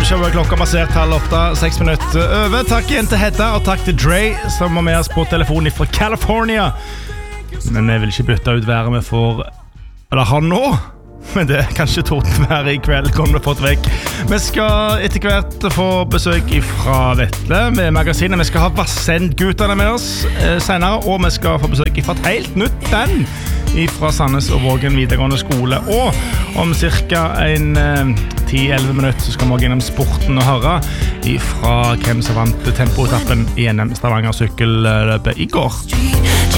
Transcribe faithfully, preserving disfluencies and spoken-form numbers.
morgenshowet klokka basert halv åtte, seks minutter over. Takk igjen til Hedda, og takk til Dre, som var med oss på telefonen fra California. Men vi vil ikke bytte ut været vi får, eller har nå. Men det er kanskje tordenvær i kveld, kommer det fått vekk. Vi skal etter hvert få besøk fra Vetle med magasinet. Vi skal ha Vassend-gutterne med oss eh, senere, og vi skal få besøk fra et helt nytt band fra Sandnes og Vågen videregående skole. Og om cirka en ti til elleve minutter så skal vi gå gjennom sporten og høre fra hvem som vant tempoetappen i N M Stavanger sykkelløpet i går.